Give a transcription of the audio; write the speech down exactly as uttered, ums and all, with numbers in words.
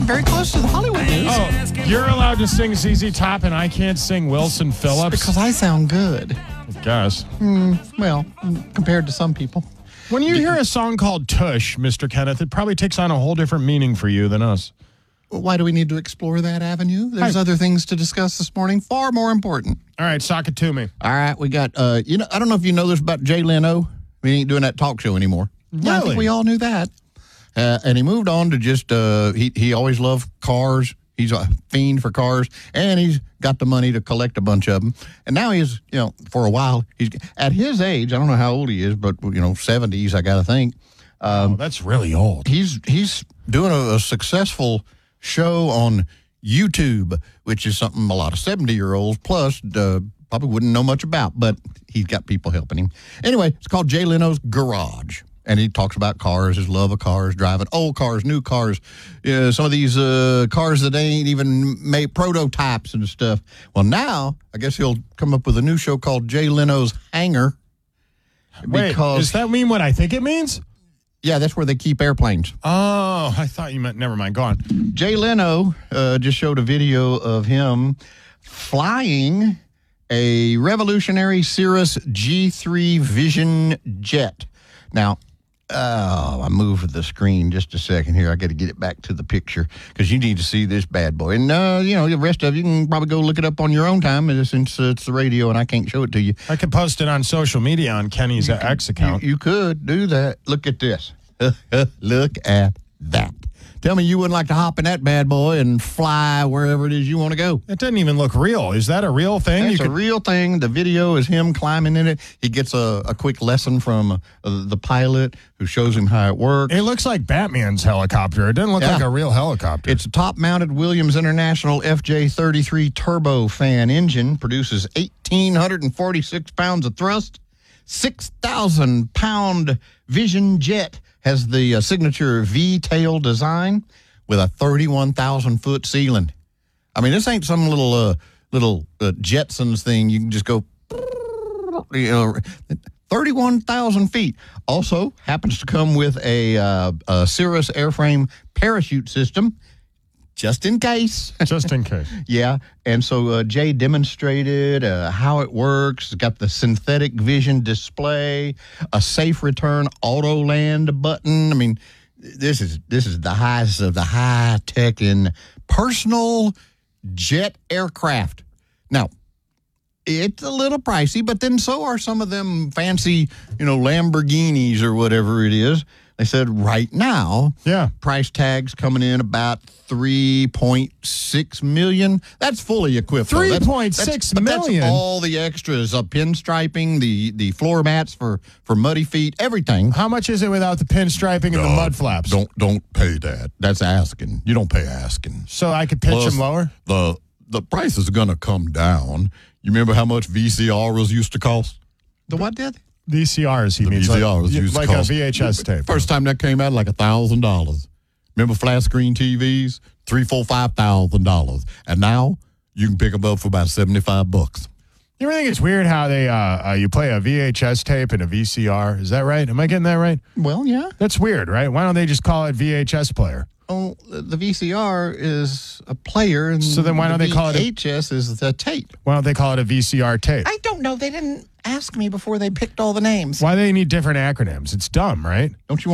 very close to the Hollywood news. Oh, you're allowed to sing Z Z Top and I can't sing Wilson Phillips? Because I sound good. I guess. Mm, well, compared to some people. When you hear a song called Tush, Mister Kenneth, it probably takes on a whole different meaning for you than us. Why do we need to explore that avenue? There's Hi. other things to discuss this morning, far more important. All right, sock it to me. All right, we got, uh, you know, I don't know if you know this about Jay Leno. We ain't doing that talk show anymore. Yeah, I Really? think we all knew that. Uh, and he moved on to just, uh, he, he always loved cars. He's a fiend for cars. And he's got the money to collect a bunch of them. And now he's, you know, for a while, he's at his age, I don't know how old he is, but, you know, seventies, I got to think. Um, oh, that's really old. He's, he's doing a, a successful show on YouTube, which is something a lot of seventy-year-olds plus uh, probably wouldn't know much about, but he's got people helping him. Anyway, it's called Jay Leno's Garage, and he talks about cars, his love of cars, driving old cars, new cars, uh, some of these uh, cars that ain't even made prototypes and stuff. Well, now, I guess he'll come up with a new show called Jay Leno's Hangar. Wait, Because, does that mean what I think it means? yeah, that's where they keep airplanes. Oh, I thought you meant, never mind, go on. Jay Leno uh, just showed a video of him flying a revolutionary Cirrus G three Vision jet. Now, oh, I moved the screen just a second here. I got to get it back to the picture because you need to see this bad boy. And, uh, you know, the rest of you can probably go look it up on your own time since uh, it's the radio and I can't show it to you. I could post it on social media on Kenny's X account. You, you could do that. Look at this. Look at that. Tell me you wouldn't like to hop in that bad boy and fly wherever it is you want to go. It doesn't even look real. Is that a real thing? It's You a could- real thing. The video is him climbing in it. He gets a, a quick lesson from uh, the pilot who shows him how it works. It looks like Batman's helicopter. It doesn't look Yeah. like a real helicopter. It's a top-mounted Williams International F J thirty-three turbofan engine. Produces one thousand eight hundred forty-six pounds of thrust. six thousand pound Vision jet has the uh, signature V-tail design with a thirty-one thousand foot ceiling. I mean, this ain't some little uh, little uh, Jetsons thing. You can just go, you know, thirty-one thousand feet. Also happens to come with a, uh, a Cirrus airframe parachute system, just in case. Just in case. Yeah, and so uh, Jay demonstrated uh, how it works. It's got the synthetic vision display, a safe return auto land button. I mean, this is this is the highest of the high tech in personal jet aircraft. Now, it's a little pricey, but then so are some of them fancy, you know, Lamborghinis or whatever it is. They said right now, Yeah. price tags coming in about three point six million dollars. That's fully equipped. though. That's- three point six that's- but million. That's all the extras, uh, pinstriping, the, the floor mats for, for muddy feet, everything. How much is it without the pinstriping and the mud flaps? Don't don't pay that. That's asking. You don't pay asking. So I could pitch Plus, them lower? The the price is going to come down. You remember how much V C Rs used to cost? The what did? V C Rs, he The means. V C Rs like used to like a cost- V H S tape. First time that came out, like a thousand dollars. Remember flat screen T Vs? Three, four, five thousand dollars. And now you can pick them up for about seventy-five bucks. You ever think it's weird how they uh, uh you play a V H S tape and a V C R? Is that right? Am I getting that right? Well, yeah. That's weird, right? Why don't they just call it V H S player? Oh, the V C R is a player, and So then why don't the they call it a- V H S is the tape. Why don't they call it a V C R tape? I don't know. They didn't ask me before they picked all the names. Why do they need different acronyms? It's dumb, right? Don't you want